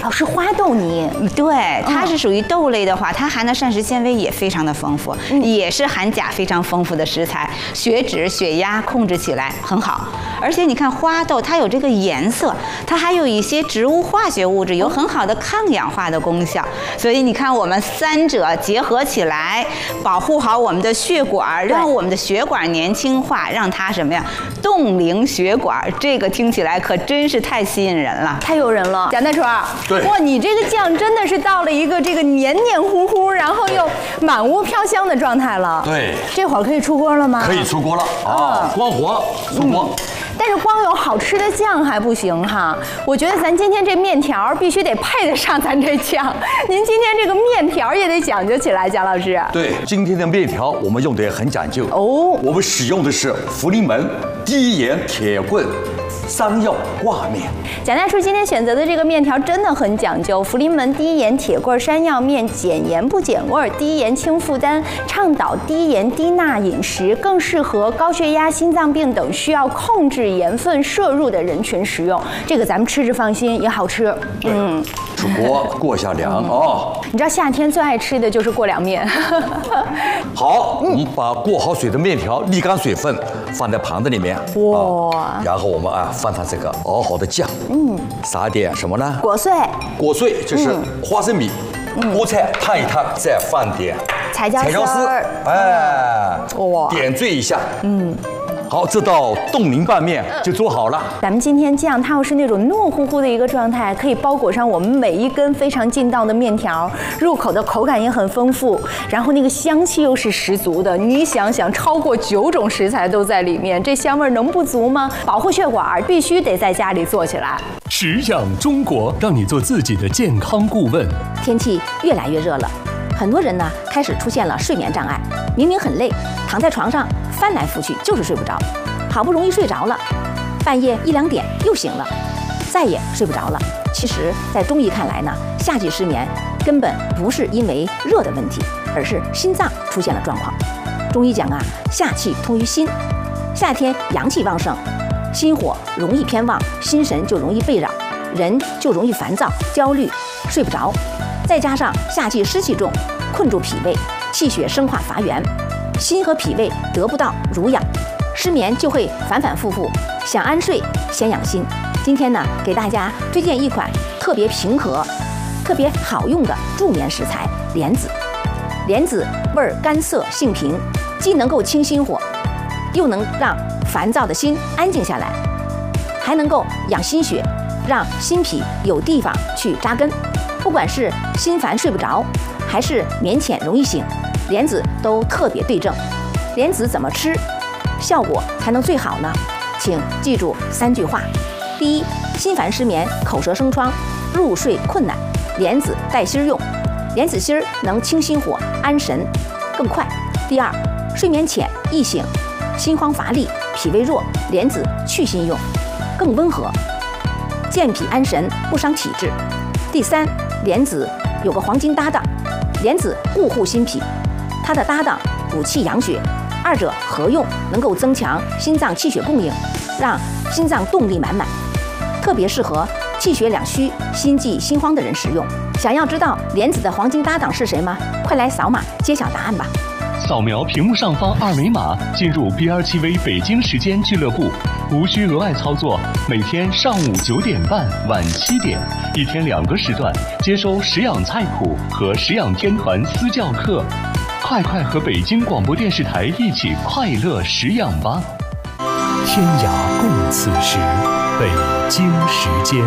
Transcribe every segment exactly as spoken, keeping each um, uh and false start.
哦，是花豆泥。 对，它是属于豆类的话，它含的膳食纤维也非常的丰富，嗯、也是含钾非常丰富的食材，血脂、血压控制起来很好。而且你看花豆，它有这个颜色，它还有一些植物化学物质，有很好的抗氧化的功效。所以你看，我们三者结合起来，保护好我们的血管，让我们的血管年轻化，让它什么呀？冻龄血管，这个听起来可真是太吸引人了， 太诱人了。贾大厨， 对， 哇，你这个酱真的是到了一个这个黏黏糊糊，然后又满屋飘香的状态了。 对， 这会儿可以出锅了吗？ 可以出锅了啊，光火出锅。 嗯，但是光有好吃的酱还不行哈，我觉得咱今天这面条必须得配得上咱这酱。您今天这个面条也得讲究起来，贾老师。 对，今天的面条我们用的也很讲究哦，我们使用的是福临门低盐铁棍山药挂面。 贾大厨今天选择的这个面条真的很讲究，福临门低盐铁棍山药面，减盐不减味儿，低盐轻负担，倡导低盐低钠饮食，更适合高血压、心脏病等需要控制盐分摄入的人群食用。这个咱们吃着放心，也好吃。 嗯，出锅过一下凉哦。 你知道夏天最爱吃的就是过凉面。 好，我们把过好水的面条沥干水分，放在盘子里面。哇、啊，然后我们啊放上这个熬好的酱，嗯，撒点什么呢？ 果碎。果碎就是花生米，嗯、菠菜烫一烫，再放点彩椒丝， 哎，哇，点缀一下，嗯。好，这道冻龄拌面就做好了。 咱们今天酱它又是那种糯乎乎的一个状态，可以包裹上我们每一根非常劲道的面条，入口的口感也很丰富，然后那个香气又是十足的。你想想，超过九种食材都在里面，这香味能不足吗？保护血管必须得在家里做起来。 食养中国，让你做自己的健康顾问。 天气越来越热了，很多人呢开始出现了睡眠障碍，明明很累，躺在床上翻来覆去就是睡不着，好不容易睡着了，半夜一两点又醒了，再也睡不着了。其实，在中医看来呢，夏季失眠根本不是因为热的问题，而是心脏出现了状况。中医讲啊，夏气通于心，夏天阳气旺盛，心火容易偏旺，心神就容易被扰，人就容易烦躁、焦虑、睡不着。再加上夏季湿气重，困住脾胃，气血生化乏源，心和脾胃得不到濡养，失眠就会反反复复。想安睡，先养心。今天呢，给大家推荐一款特别平和、特别好用的助眠食材——莲子。莲子味儿甘涩，性平，既能够清心火，又能让烦躁的心安静下来，还能够养心血，让心脾有地方去扎根。不管是心烦睡不着，还是眠浅容易醒，莲子都特别对症。莲子怎么吃，效果才能最好呢？请记住三句话：第一，心烦失眠、口舌生疮、入睡困难，莲子带芯儿用，莲子芯儿能清心火、安神更快。第二，睡眠浅易醒、心慌乏力、脾胃弱，莲子去心用，更温和，健脾安神，不伤体质。第三，莲子有个黄金搭档，莲子固护心脾，它的搭档补气养血，二者合用能够增强心脏气血供应，让心脏动力满满，特别适合气血两虚、心悸心慌的人食用。想要知道莲子的黄金搭档是谁吗？快来扫码揭晓答案吧！ 扫描屏幕上方二维码，进入 B R T V 北京时间俱乐部，无需额外操作。每天上午九点半、晚七点，一天两个时段，接收食养菜谱和食养天团私教课。快快和北京广播电视台一起快乐食养吧！ 天涯共此时，北京时间。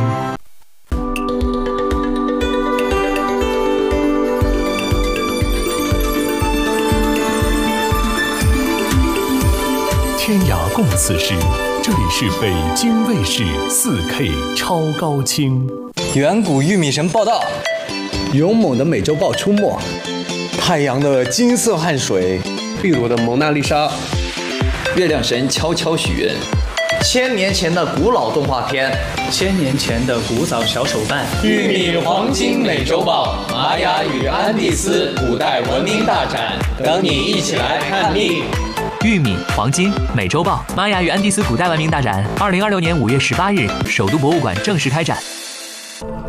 天涯共此时，这里是北京卫视 四K 超高清。 远古玉米神报道， 勇猛的美洲豹出没，太阳的金色汗水，秘鲁的蒙娜丽莎， 月亮神悄悄许愿， 千年前的古老动画片， 千年前的古早小手办， 玉米黄金美洲豹，玛雅与安第斯古代文明大展，等你一起来看腻。 玉米、黄金、美洲豹、玛雅与安第斯古代文明大展，二零二六年五月十八日，首都博物馆正式开展。